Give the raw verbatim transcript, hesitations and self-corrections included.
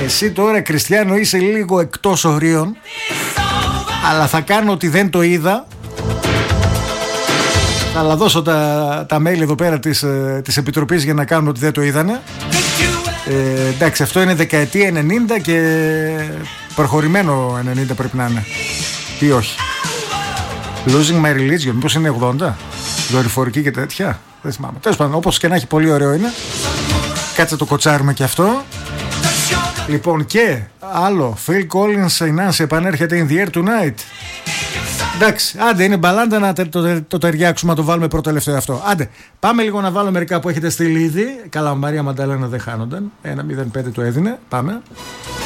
Εσύ τώρα, Κριστιανό, είσαι λίγο εκτός ορίων, αλλά θα κάνω ότι δεν το είδα. Θα δώσω τα, τα mail εδώ πέρα της, της Επιτροπής για να κάνουν ότι δεν το είδανε. Ε, εντάξει, αυτό είναι δεκαετία ενενήντα και προχωρημένο ενενήντα πρέπει να είναι. Ή όχι. Losing My Religion, μήπως είναι ογδόντα, δορυφορική και τέτοια. Δεν θυμάμαι. Τέλος πάντων, όπως και να έχει, πολύ ωραίο είναι. Κάτσε το κοτσάρουμε και αυτό. Λοιπόν, και άλλο, Phil Collins, η Nancy επανέρχεται in the air tonight. Εντάξει, άντε, είναι μπαλάντα να το, το, το ταιριάξουμε, να το βάλουμε πρώτο τελευταίο αυτό. Άντε, πάμε λίγο να βάλω μερικά που έχετε στείλει ήδη. Καλά, Μαρία Μανταλένα δεν χάνονταν. ένα μηδέν πέντε το έδινε. Πάμε.